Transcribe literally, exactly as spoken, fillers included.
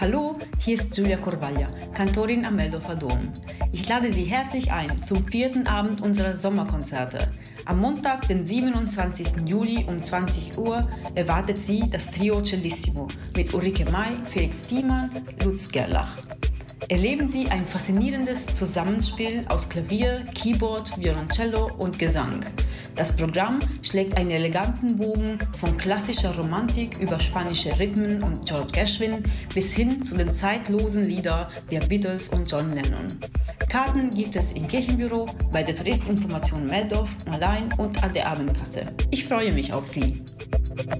Hallo, hier ist Julia Corvaglia, Kantorin am Meldorfer Dom. Ich lade Sie herzlich ein zum vierten Abend unserer Sommerkonzerte. Am Montag, den siebenundzwanzigsten Juli um zwanzig Uhr erwartet Sie das Trio Cellissimo mit Ulrike May, Felix Thiemann, Lutz Gerlach. Erleben Sie ein faszinierendes Zusammenspiel aus Klavier, Keyboard, Violoncello und Gesang. Das Programm schlägt einen eleganten Bogen von klassischer Romantik über spanische Rhythmen und George Gershwin bis hin zu den zeitlosen Liedern der Beatles und John Lennon. Karten gibt es im Kirchenbüro, bei der Touristeninformation Meldorf, online und an der Abendkasse. Ich freue mich auf Sie!